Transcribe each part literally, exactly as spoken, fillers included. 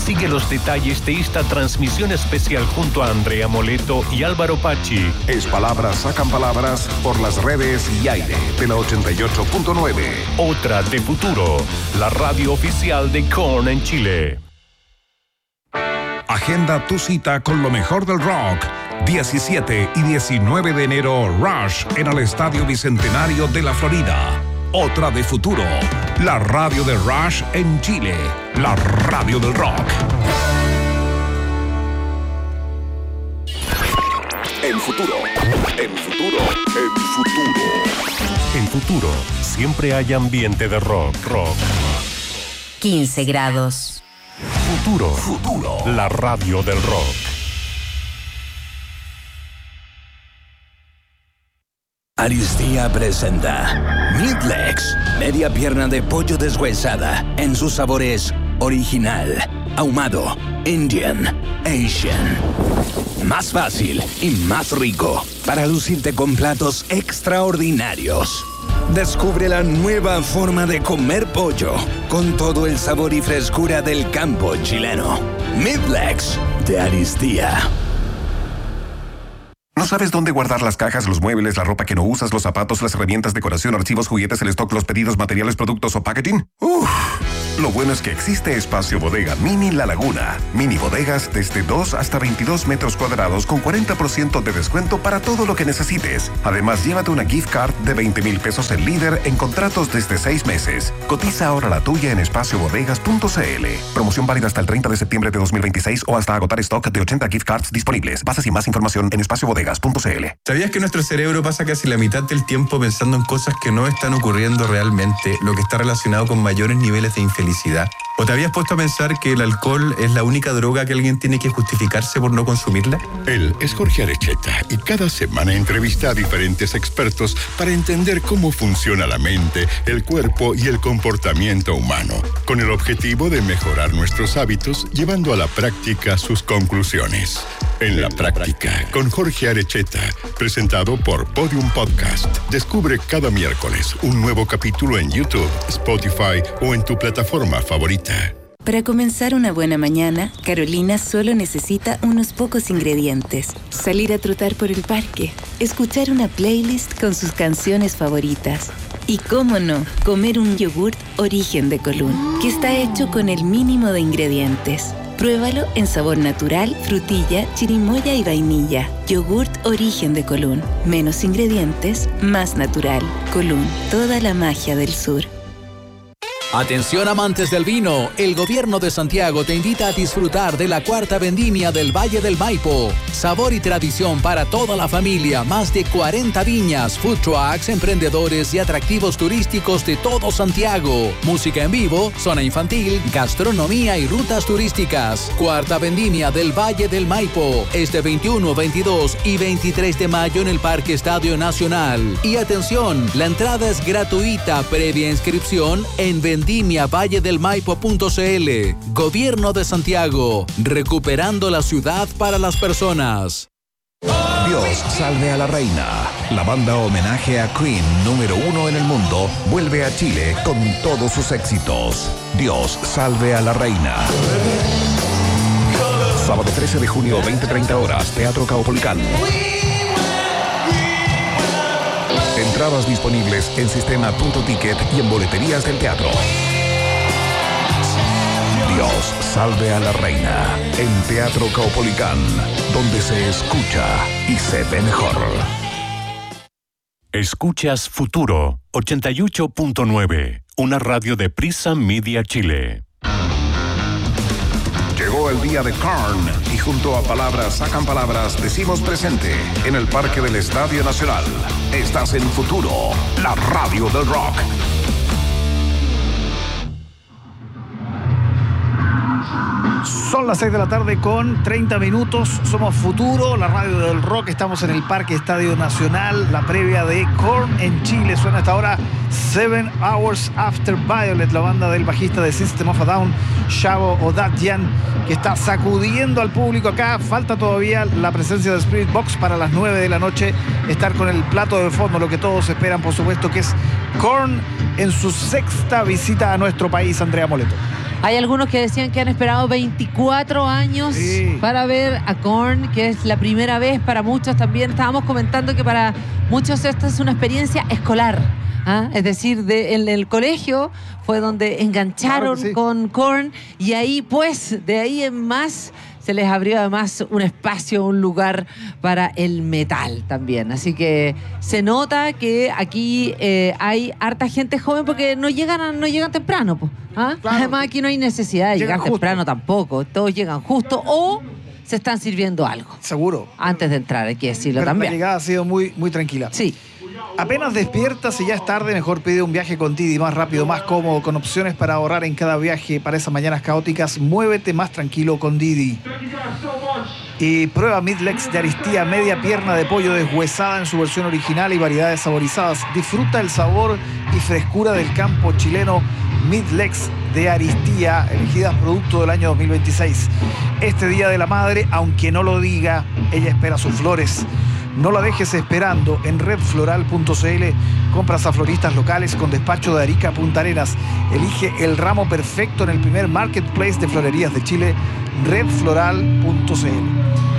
Sigue los detalles de esta transmisión especial junto a Andrea Moleto y Álvaro Pachi. Es Palabras Sacan Palabras por las redes y aire de la ochenta y ocho punto nueve. Otra de Futuro, la radio oficial de Korn en Chile. Agenda tu cita con lo mejor del rock. diecisiete y diecinueve de enero, Rush en el Estadio Bicentenario de la Florida. Otra de Futuro, la radio de Rush en Chile, la radio del rock. En Futuro, en Futuro, en Futuro. En Futuro, siempre hay ambiente de rock, rock. quince grados. Futuro, Futuro, la radio del rock. Aristía presenta Midlegs, media pierna de pollo deshuesada en sus sabores original, ahumado, Indian, Asian. Más fácil y más rico para lucirte con platos extraordinarios. Descubre la nueva forma de comer pollo con todo el sabor y frescura del campo chileno. Midlegs de Aristía. ¿No sabes dónde guardar las cajas, los muebles, la ropa que no usas, los zapatos, las herramientas, decoración, archivos, juguetes, el stock, los pedidos, materiales, productos o packaging? Uff. Lo bueno es que existe Espacio Bodega Mini La Laguna. Mini bodegas desde dos hasta veintidós metros cuadrados con cuarenta por ciento de descuento para todo lo que necesites. Además, llévate una gift card de veinte mil pesos en Líder en contratos desde seis meses. Cotiza ahora la tuya en espacio bodegas punto c l. Promoción válida hasta el treinta de septiembre de dos mil veintiséis o hasta agotar stock de ochenta gift cards disponibles. Bases y más información en espacio bodegas punto c l. ¿Sabías que nuestro cerebro pasa casi la mitad del tiempo pensando en cosas que no están ocurriendo realmente, lo que está relacionado con mayores niveles de infelicidad? ¿O te habías puesto a pensar que el alcohol es la única droga que alguien tiene que justificarse por no consumirla? Él es Jorge Arecheta y cada semana entrevista a diferentes expertos para entender cómo funciona la mente, el cuerpo y el comportamiento humano, con el objetivo de mejorar nuestros hábitos, llevando a la práctica sus conclusiones. En la práctica, con Jorge Arecheta, presentado por Podium Podcast. Descubre cada miércoles un nuevo capítulo en YouTube, Spotify o en tu plataforma favorita. Para comenzar una buena mañana, Carolina solo necesita unos pocos ingredientes. Salir a trotar por el parque, escuchar una playlist con sus canciones favoritas. Y cómo no, comer un yogurt Origen de Colún, que está hecho con el mínimo de ingredientes. Pruébalo en sabor natural, frutilla, chirimoya y vainilla. Yogurt Origen de Colún. Menos ingredientes, más natural. Colún, toda la magia del sur. Atención amantes del vino, el gobierno de Santiago te invita a disfrutar de la cuarta vendimia del Valle del Maipo. Sabor y tradición para toda la familia, más de cuarenta viñas, food trucks, emprendedores y atractivos turísticos de todo Santiago. Música en vivo, zona infantil, gastronomía y rutas turísticas. Cuarta vendimia del Valle del Maipo, este veintiuno, veintidós y veintitrés de mayo en el Parque Estadio Nacional. Y atención, la entrada es gratuita previa inscripción en vendimia valle del maipo punto c l. Gobierno de Santiago, recuperando la ciudad para las personas. Dios salve a la reina. La banda homenaje a Queen número uno en el mundo vuelve a Chile con todos sus éxitos. Dios salve a la reina. Sábado trece de junio, veinte treinta horas, Teatro Caupolicán. Entradas disponibles en sistema punto ticket y en boleterías del teatro. Dios salve a la reina en Teatro Caupolicán, donde se escucha y se ve mejor. Escuchas Futuro ochenta y ocho punto nueve, una radio de Prisa Media Chile. Llegó el día de Korn y junto a Palabras Sacan Palabras decimos presente en el Parque del Estadio Nacional. Estás en Futuro, la radio del rock. Son las seis de la tarde con treinta minutos. Somos Futuro, la radio del rock. Estamos en el Parque Estadio Nacional. La previa de Korn en Chile. Suena hasta ahora Seven Hours After Violet, la banda del bajista de System of a Down, Shavo Odadjian, que está sacudiendo al público acá. Falta todavía la presencia de Spirit Box para las nueve de la noche. Estar con el plato de fondo, lo que todos esperan, por supuesto, que es Korn en su sexta visita a nuestro país. Andrea Moleto. Hay algunos que decían que han esperado veinticuatro años sí. para ver a Korn, que es la primera vez para muchos también. Estábamos comentando que para muchos esta es una experiencia escolar. ¿Ah? Es decir, de, en el colegio fue donde engancharon claro sí. con Korn y ahí pues, de ahí en más se les abrió además un espacio, un lugar para el metal también. Así que se nota que aquí eh, hay harta gente joven porque no llegan, no llegan temprano. Pues, ¿ah? Claro. Además aquí no hay necesidad de llegan llegar justo. temprano tampoco. Todos llegan justo o se están sirviendo algo. Seguro. Antes de entrar, hay que decirlo Pero también. La llegada ha sido muy, muy tranquila. Sí. Apenas despiertas y ya es tarde, mejor pide un viaje con Didi, más rápido, más cómodo, con opciones para ahorrar en cada viaje. Para esas mañanas caóticas, muévete más tranquilo con Didi. Y prueba Midlex de Aristía, media pierna de pollo deshuesada en su versión original y variedades saborizadas. Disfruta el sabor y frescura del campo chileno. Midlex de Aristía, elegidas producto del año dos mil veintiséis. Este Día de la Madre, aunque no lo diga, ella espera sus flores. No la dejes esperando. En red floral punto c l compras a floristas locales con despacho de Arica a Punta Arenas. Elige el ramo perfecto en el primer marketplace de florerías de Chile, red floral punto c l.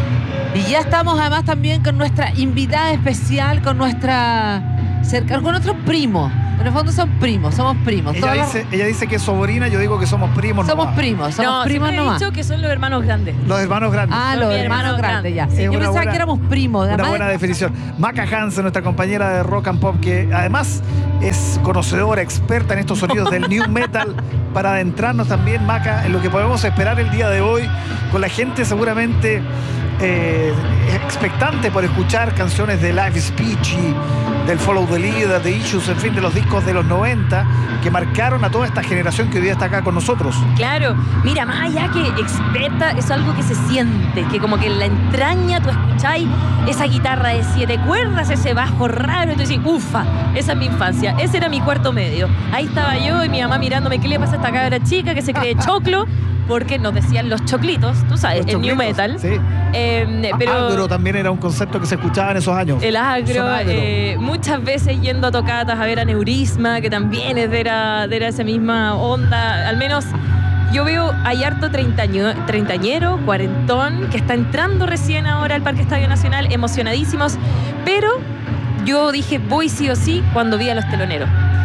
Y ya estamos además también con nuestra invitada especial, con nuestra cerca, con nuestros primos. En el fondo son primos, somos primos. Ella dice, ella dice que es sobrina, yo digo que somos primos Somos nomás. primos, somos no, primos nomás. No, he dicho que son los hermanos grandes. Los hermanos grandes. Ah, los hermanos grandes, ya. Sí, yo pensaba buena, que éramos primos. Una buena definición. Maca Hansen, nuestra compañera de Rock and Pop, que además es conocedora, experta en estos sonidos del new metal, para adentrarnos también, Maca, en lo que podemos esperar el día de hoy, con la gente seguramente eh, expectante por escuchar canciones de Life Speech y del Follow the Leader, The Issues, en fin, de los discos de los noventa que marcaron a toda esta generación que hoy día está acá con nosotros. Claro, mira, más allá que experta, es algo que se siente, que como que en la entraña tú escucháis esa guitarra de siete cuerdas, ese bajo raro, y tú dices, ufa, esa es mi infancia, ese era mi cuarto medio. Ahí estaba yo y mi mamá mirándome, ¿qué le pasa a esta cabra chica que se cree choclo? Porque nos decían los choclitos, tú sabes, el new metal. Sí. Eh, pero agro también era un concepto que se escuchaba en esos años. El agro, agro. Eh, muchas veces yendo a tocatas a ver a Neurisma, que también es de, la, de la esa misma onda. Al menos yo veo, hay harto treintaño, treintañero, cuarentón, que está entrando recién ahora al Parque Estadio Nacional, emocionadísimos. Pero yo dije, voy sí o sí, cuando vi a los teloneros.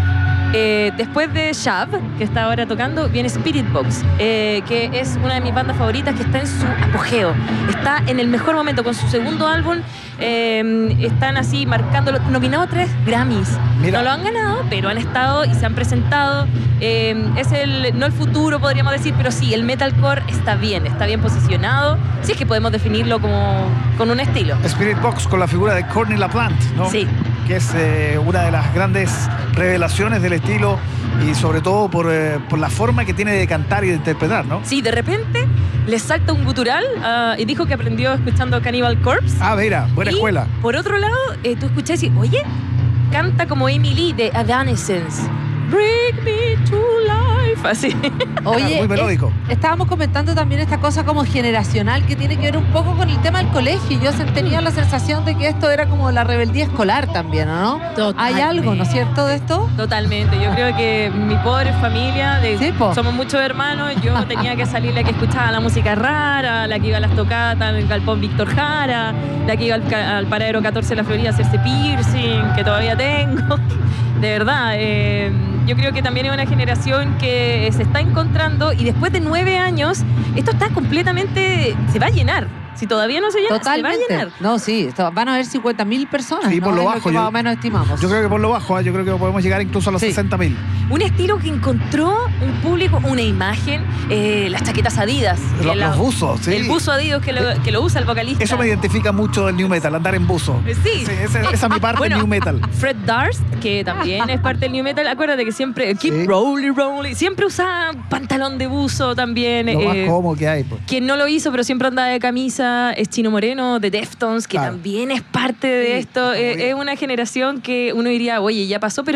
Eh, después de Shav, que está ahora tocando, viene Spirit Box, eh, que es una de mis bandas favoritas, que está en su apogeo, está en el mejor momento con su segundo álbum. Eh, están así marcándolo, nominados a tres Grammys. Mira. No lo han ganado, pero han estado y se han presentado. Eh, es el, no el futuro podríamos decir, pero sí, el metalcore está bien, está bien posicionado, si es que podemos definirlo como con un estilo. Spirit Box con la figura de Courtney LaPlante, ¿no? Sí. Que es eh, una de las grandes revelaciones del estilo y sobre todo por, eh, por la forma que tiene de cantar y de interpretar, ¿no? Sí, de repente le salta un gutural uh, y dijo que aprendió escuchando Cannibal Corpse. Ah, mira, buena y, escuela. Por otro lado, eh, tú escuchás y oye, canta como Emily de Evanescence. Bring me to life. Así. Oye, muy melódico. Eh, estábamos comentando también esta cosa como generacional que tiene que ver un poco con el tema del colegio. Yo tenía la sensación de que esto era como la rebeldía escolar también, ¿no? Totalmente. ¿Hay algo, no es cierto, de esto? Totalmente. Yo creo que mi pobre familia, de, ¿Sí, somos muchos hermanos, yo tenía que salir la que escuchaba la música rara, la que iba a las tocatas en el galpón Víctor Jara, la que iba al, al paradero catorce de la Florida a hacerse piercing, que todavía tengo. De verdad, eh, yo creo que también es una generación que se está encontrando y después de nueve años, esto está completamente, se va a llenar. Si todavía no se llena, totalmente. Se va a llenar. No, sí, esto, van a haber cincuenta mil personas. Sí, ¿no? por lo es bajo. Lo que yo, más o menos estimamos. Yo creo que por lo bajo, ¿eh? Yo creo que podemos llegar incluso a los sí. sesenta mil. Un estilo que encontró un público, una imagen, eh, las chaquetas Adidas. Los, la, los buzos, sí. El buzo Adidas que lo, que lo usa el vocalista. Eso me identifica mucho del new metal, andar en buzo. Sí. sí esa, esa es mi parte bueno, del new metal. Fred Durst, que también es parte del new metal, acuérdate que siempre, keep sí. rolling, rolling, siempre usa pantalón de buzo también. Lo eh, más cómodo que hay. Pues. Quien no lo hizo, pero siempre andaba de camisa, es Chino Moreno, de Deftones, que claro. también es parte de sí, esto. Eh, es una generación que uno diría, oye, ya pasó, pero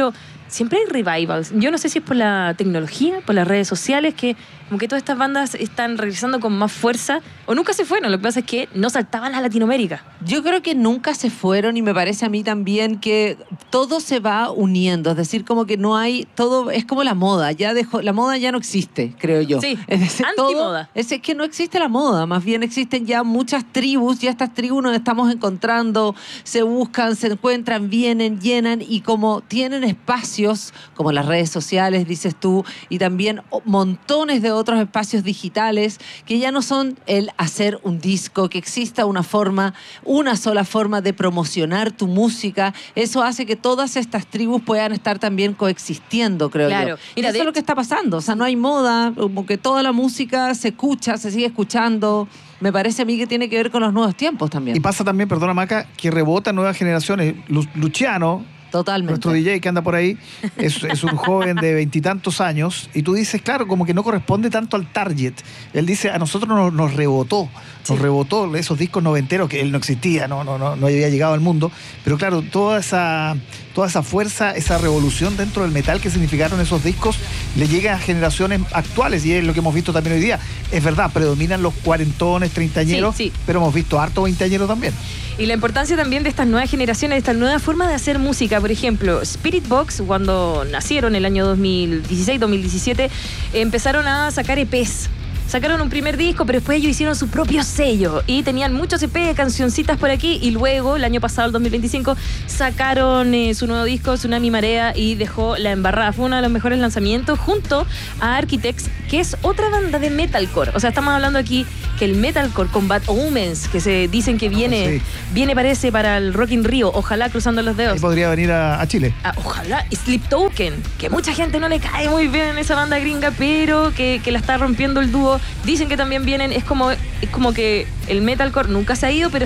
siempre hay revivals. Yo no sé si es por la tecnología, por las redes sociales, que como que todas estas bandas están regresando con más fuerza, o nunca se fueron. Lo que pasa es que no saltaban a Latinoamérica. Yo creo que nunca se fueron, y me parece a mí también que todo se va uniendo. Es decir, como que no hay, todo es como la moda. Ya dejó, la moda ya no existe, creo yo. Sí, es decir, antimoda. Todo, es que no existe la moda, más bien existen ya muchas tribus, ya estas tribus nos estamos encontrando, se buscan, se encuentran, vienen, llenan, y como tienen espacios, como las redes sociales, dices tú, y también montones de otros espacios digitales, que ya no son el hacer un disco, que exista una forma, una sola forma de promocionar tu música. Eso hace que todas estas tribus puedan estar también coexistiendo, creo claro. yo. Mira, eso es lo que está pasando. O sea, no hay moda, como que toda la música se escucha, se sigue escuchando. Me parece a mí que tiene que ver con los nuevos tiempos también. Y pasa también, perdona Maca, que rebota nuevas generaciones. Lu- Luciano, totalmente, nuestro D J que anda por ahí, es, es un joven de veintitantos años, y tú dices, claro, como que no corresponde tanto al target. Él dice, a nosotros nos, nos rebotó, nos sí. rebotó esos discos noventeros, que él no existía, no, no, no, no había llegado al mundo, pero claro, toda esa, toda esa fuerza, esa revolución dentro del metal que significaron esos discos, le llega a generaciones actuales, y es lo que hemos visto también hoy día. Es verdad, predominan los cuarentones, treintañeros, sí, sí. pero hemos visto harto veinteañeros también. Y la importancia también de estas nuevas generaciones, de esta nueva forma de hacer música. Por ejemplo, Spirit Box, cuando nacieron el año dos mil dieciséis, dos mil diecisiete, empezaron a sacar E Pes. Sacaron un primer disco, pero después ellos hicieron su propio sello y tenían muchos E P, cancioncitas por aquí, y luego, el año pasado, el dos mil veinticinco, sacaron eh, su nuevo disco, Tsunami Marea, y dejó la embarrada. Fue uno de los mejores lanzamientos junto a Architects, que es otra banda de metalcore. O sea, estamos hablando aquí que el metalcore con Bad Omens, que se dicen que viene, sí. viene parece para el Rock in Rio, ojalá, cruzando los dedos. Y podría venir a, a Chile. Ah, ojalá. Y Sleep Token, que mucha gente no le cae muy bien en esa banda gringa, pero que, que la está rompiendo el dúo. Dicen que también vienen, es como, es como que el metalcore nunca se ha ido, pero